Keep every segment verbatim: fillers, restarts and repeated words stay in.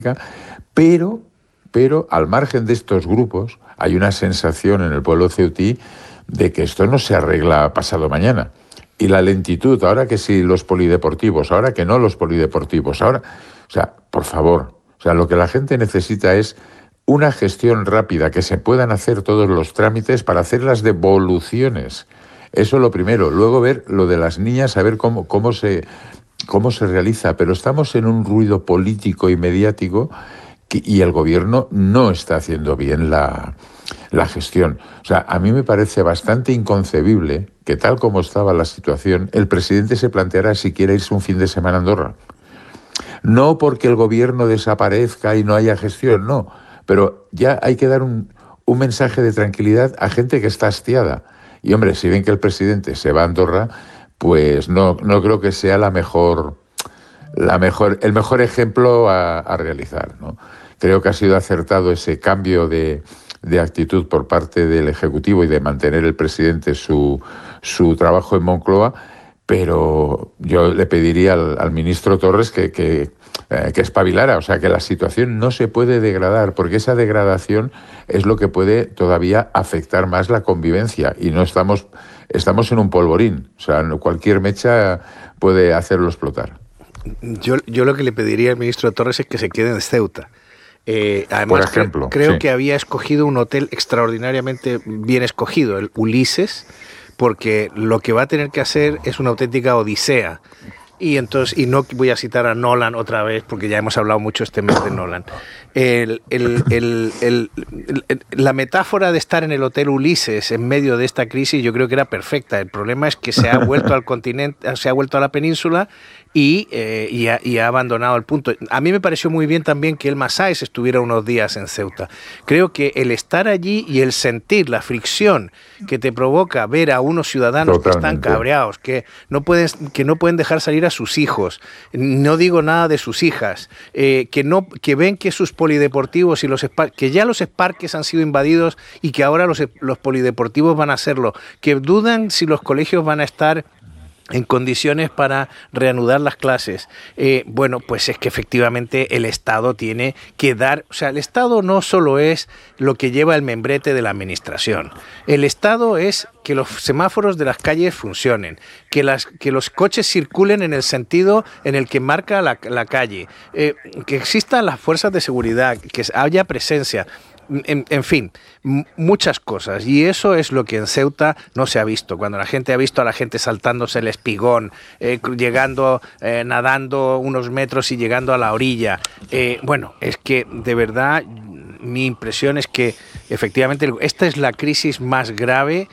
pero, pero al margen de estos grupos hay una sensación en el pueblo ceutí de que esto no se arregla pasado mañana. Y la lentitud, ahora que sí los polideportivos, ahora que no los polideportivos, ahora... O sea, por favor, o sea, lo que la gente necesita es una gestión rápida, que se puedan hacer todos los trámites para hacer las devoluciones. Eso es lo primero. Luego ver lo de las niñas, a ver cómo, cómo, se, cómo se realiza. Pero estamos en un ruido político y mediático que, y el gobierno no está haciendo bien la... la gestión. O sea, a mí me parece bastante inconcebible que tal como estaba la situación, el presidente se planteara si quiere irse un fin de semana a Andorra. No porque el gobierno desaparezca y no haya gestión, no. Pero ya hay que dar un, un mensaje de tranquilidad a gente que está hastiada. Y hombre, si ven que el presidente se va a Andorra, pues no, no creo que sea la mejor, la mejor, el mejor ejemplo a, a realizar, ¿no? Creo que ha sido acertado ese cambio de... de actitud por parte del Ejecutivo y de mantener el presidente su, su trabajo en Moncloa, pero yo le pediría al, al ministro Torres que, que, eh, que espabilara, o sea, que la situación no se puede degradar, porque esa degradación es lo que puede todavía afectar más la convivencia, y no estamos, estamos en un polvorín, o sea, cualquier mecha puede hacerlo explotar. Yo, yo lo que le pediría al ministro Torres es que se quede en Ceuta. Eh, además, Por ejemplo, cre creo sí. que había escogido un hotel extraordinariamente bien escogido, el Ulises, porque lo que va a tener que hacer es una auténtica odisea. Y entonces, y no voy a citar a Nolan otra vez, porque ya hemos hablado mucho este mes de Nolan. El, el, el, el, el, el, la metáfora de estar en el Hotel Ulises en medio de esta crisis yo creo que era perfecta. El problema es que se ha vuelto al continente, se ha vuelto a la península y, eh, y, ha, y ha abandonado el punto. A mí me pareció muy bien también que el Masáez estuviera unos días en Ceuta. Creo que el estar allí y el sentir la fricción que te provoca ver a unos ciudadanos Totalmente. que están cabreados, que no pueden, que no pueden dejar salir a sus hijos, no digo nada de sus hijas, eh, que no, que ven que sus polideportivos y los que ya los parques han sido invadidos y que ahora los, los polideportivos van a hacerlo, que dudan si los colegios van a estar en condiciones para reanudar las clases. Eh, bueno, pues es que efectivamente el Estado tiene que dar, o sea, el Estado no solo es lo que lleva el membrete de la administración, el Estado es que los semáforos de las calles funcionen, que, las, que los coches circulen en el sentido en el que marca la, la calle, eh, que existan las fuerzas de seguridad, que haya presencia. En, en fin, muchas cosas, y eso es lo que en Ceuta no se ha visto. Cuando la gente ha visto a la gente saltándose el espigón, eh, llegando, eh, nadando unos metros y llegando a la orilla, eh, bueno, es que de verdad mi impresión es que efectivamente esta es la crisis más grave,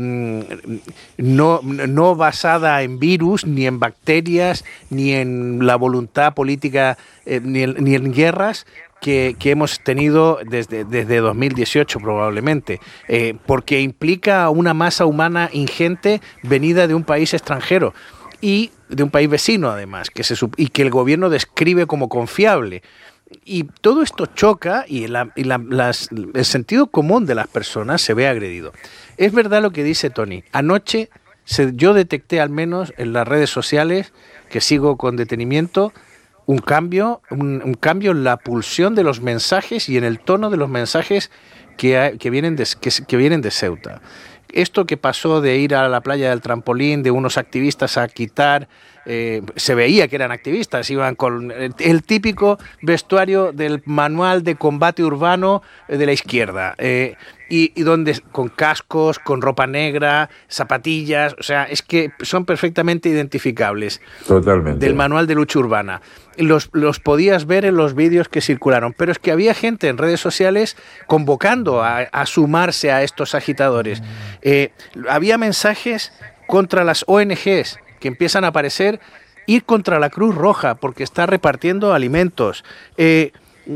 no, no basada en virus, ni en bacterias, ni en la voluntad política, eh, ni, en, ni en guerras, Que, que hemos tenido desde, desde dos mil dieciocho probablemente, eh, porque implica una masa humana ingente venida de un país extranjero y de un país vecino además, que se, y que el gobierno describe como confiable. Y todo esto choca y, la, y la, las, el sentido común de las personas se ve agredido. Es verdad lo que dice Tony. Anoche se, yo detecté al menos en las redes sociales, que sigo con detenimiento, un cambio, un, un cambio en la pulsión de los mensajes y en el tono de los mensajes que, que, vienen, de, que, que vienen de Ceuta. Esto que pasó de ir a la playa del trampolín, de unos activistas a quitar, eh, se veía que eran activistas, iban con el, el típico vestuario del manual de combate urbano de la izquierda, eh, y, y donde con cascos, con ropa negra, zapatillas, o sea, es que son perfectamente identificables. Totalmente. Del manual de lucha urbana. Los, los podías ver en los vídeos que circularon, pero es que había gente en redes sociales convocando a, a sumarse a estos agitadores. Eh, había mensajes contra las O N Ges que empiezan a aparecer, ir contra la Cruz Roja porque está repartiendo alimentos. Eh,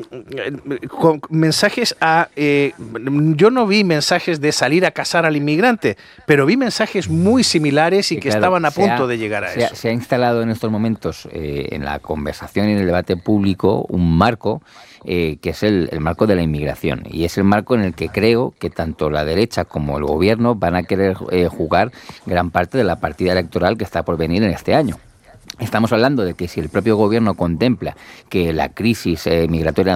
con mensajes a eh, yo no vi mensajes de salir a cazar al inmigrante, pero vi mensajes muy similares y, y que claro, estaban a punto ha, de llegar a se eso. Ha, se ha instalado en estos momentos eh, en la conversación y en el debate público un marco eh, que es el, el marco de la inmigración, y es el marco en el que creo que tanto la derecha como el gobierno van a querer eh, jugar gran parte de la partida electoral que está por venir en este año. Estamos hablando de que si el propio gobierno contempla que la crisis eh, migratoria